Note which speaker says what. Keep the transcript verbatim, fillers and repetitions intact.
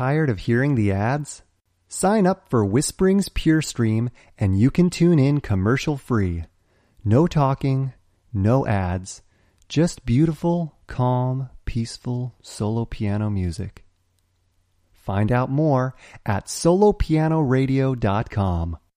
Speaker 1: Tired of hearing the ads? Sign up for Whispering's Pure Stream and you can tune in commercial free. No talking, no ads, just beautiful, calm, peaceful solo piano music. Find out more at solo piano radio dot com.